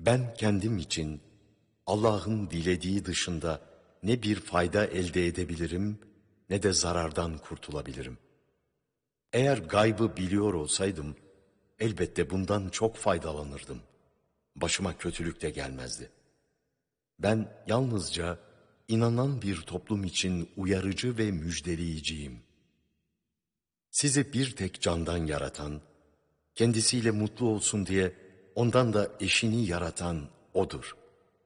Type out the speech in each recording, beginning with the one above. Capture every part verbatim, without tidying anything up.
Ben kendim için Allah'ın dilediği dışında ne bir fayda elde edebilirim ne de zarardan kurtulabilirim. Eğer gaybı biliyor olsaydım elbette bundan çok faydalanırdım. Başıma kötülük de gelmezdi. Ben yalnızca inanan bir toplum için uyarıcı ve müjdeleyiciyim. Sizi bir tek candan yaratan, kendisiyle mutlu olsun diye ondan da eşini yaratan O'dur.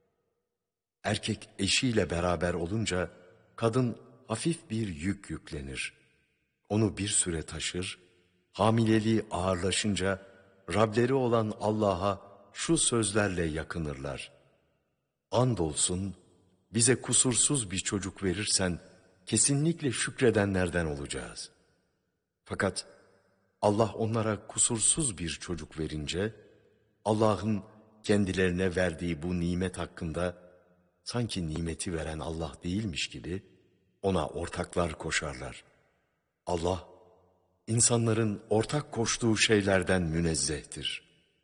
Erkek eşiyle beraber olunca kadın hafif bir yük yüklenir. Onu bir süre taşır, hamileliği ağırlaşınca Rableri olan Allah'a şu sözlerle yakınırlar. Andolsun bize kusursuz bir çocuk verirsen kesinlikle şükredenlerden olacağız. Fakat Allah onlara kusursuz bir çocuk verince Allah'ın kendilerine verdiği bu nimet hakkında sanki nimeti veren Allah değilmiş gibi ona ortaklar koşarlar. Allah insanların ortak koştuğu şeylerden münezzehtir.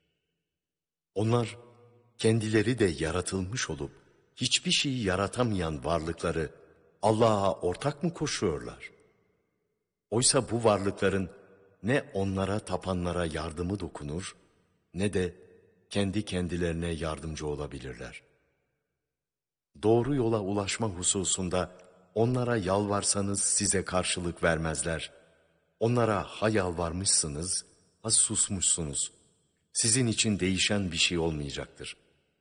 Onlar kendileri de yaratılmış olup hiçbir şeyi yaratamayan varlıkları Allah'a ortak mı koşuyorlar? Oysa bu varlıkların ne onlara tapanlara yardımı dokunur ne de kendi kendilerine yardımcı olabilirler. Doğru yola ulaşma hususunda onlara yalvarsanız size karşılık vermezler. Onlara ha yalvarmışsınız, ha susmuşsunuz. Sizin için değişen bir şey olmayacaktır.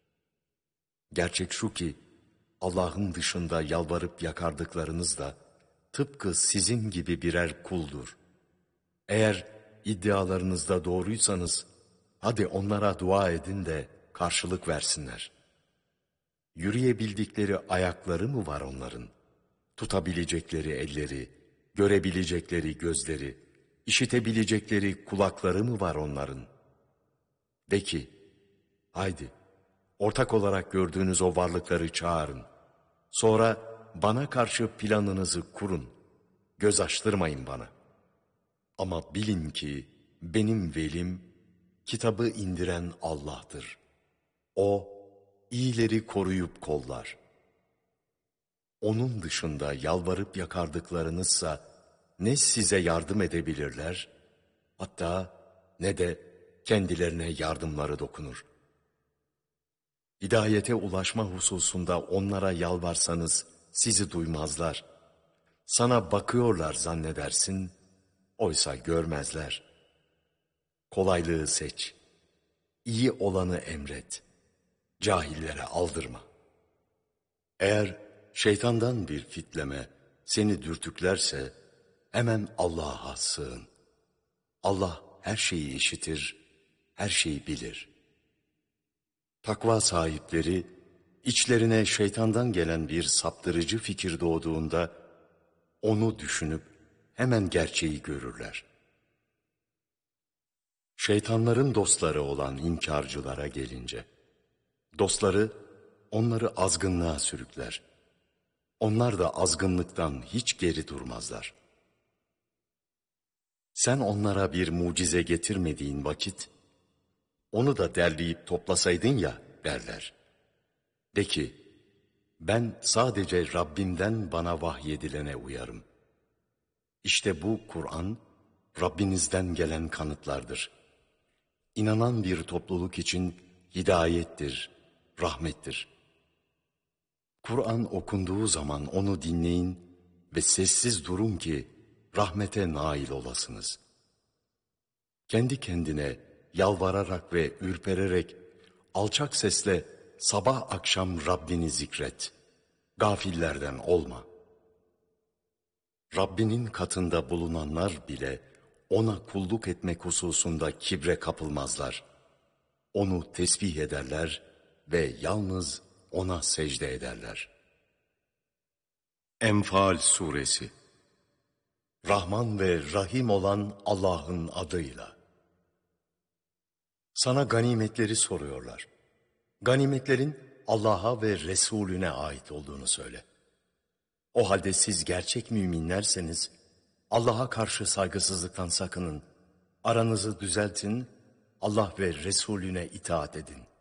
Gerçek şu ki Allah'ın dışında yalvarıp yakardıklarınız da tıpkı sizin gibi birer kuldur. Eğer iddialarınızda doğruysanız hadi onlara dua edin de karşılık versinler. Yürüyebildikleri ayakları mı var onların? Tutabilecekleri elleri, görebilecekleri gözleri, işitebilecekleri kulakları mı var onların? De ki, haydi ortak olarak gördüğünüz o varlıkları çağırın. Sonra bana karşı planınızı kurun. Göz açtırmayın bana. Ama bilin ki benim velim, kitabı indiren Allah'tır. O, iyileri koruyup kollar. Onun dışında yalvarıp yakardıklarınızsa ne size yardım edebilirler, hatta ne de kendilerine yardımları dokunur. Hidayete ulaşma hususunda onlara yalvarsanız sizi duymazlar. Sana bakıyorlar zannedersin, oysa görmezler. Kolaylığı seç, iyi olanı emret, cahillere aldırma. Eğer şeytandan bir fitleme seni dürtüklerse hemen Allah'a sığın. Allah her şeyi işitir, her şeyi bilir. Takva sahipleri içlerine şeytandan gelen bir saptırıcı fikir doğduğunda onu düşünüp hemen gerçeği görürler. Şeytanların dostları olan inkarcılara gelince, dostları onları azgınlığa sürükler. Onlar da azgınlıktan hiç geri durmazlar. Sen onlara bir mucize getirmediğin vakit, onu da derleyip toplasaydın ya derler. De ki, ben sadece Rabbimden bana vahyedilene uyarım. İşte bu Kur'an, Rabbinizden gelen kanıtlardır. İnanan bir topluluk için hidayettir, rahmettir. Kur'an okunduğu zaman onu dinleyin ve sessiz durun ki rahmete nail olasınız. Kendi kendine yalvararak ve ürpererek alçak sesle sabah akşam Rabbini zikret. Gafillerden olma. Rabbinin katında bulunanlar bile ona kulluk etmek hususunda kibre kapılmazlar. Onu tesbih ederler ve yalnız ona secde ederler. Enfal Suresi. Rahman ve Rahim olan Allah'ın adıyla. Sana ganimetleri soruyorlar. Ganimetlerin Allah'a ve Resulüne ait olduğunu söyle. O halde siz gerçek müminlerseniz Allah'a karşı saygısızlıktan sakının. Aranızı düzeltin, Allah ve Resulüne itaat edin.